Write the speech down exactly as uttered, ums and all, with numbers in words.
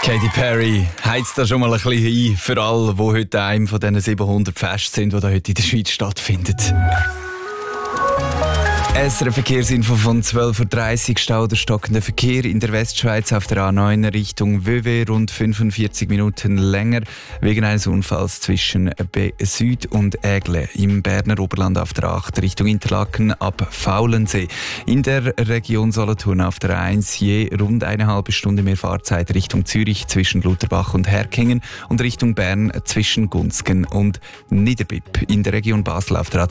Katy Perry heizt da schon mal ein bisschen ein für alle, die heute einem von diesen siebenhundert Festen sind, die da heute in der Schweiz stattfinden. S R F-Verkehrsinfo von zwölf Uhr dreißig. Stau oder stockender Verkehr in der Westschweiz auf der A neun Richtung Vevey rund fünfundvierzig Minuten länger wegen eines Unfalls zwischen B Süd und Ägle. Im Berner Oberland auf der acht Richtung Interlaken ab Faulensee. In der Region Solothurn auf der eins je rund eine halbe Stunde mehr Fahrzeit Richtung Zürich zwischen Lutherbach und Herkingen und Richtung Bern zwischen Gunzgen und Niederbipp. In der Region Basel auf der A